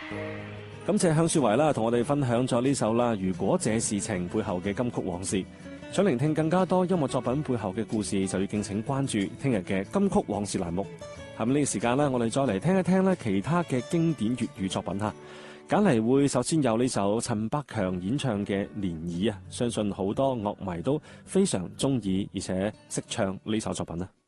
感謝向雪懷啦，同我哋分享咗呢首啦。如果這是情背後嘅金曲往事，想聆聽更加多音樂作品背後嘅故事，就要敬請關注聽日嘅金曲往事欄目。下面呢個時間呢，我哋再嚟聽一聽咧其他嘅經典粵語作品吓。揀嚟會首先有呢首陳百強演唱嘅《漣漪》啊，相信好多樂迷都非常中意，而且識唱呢首作品啊。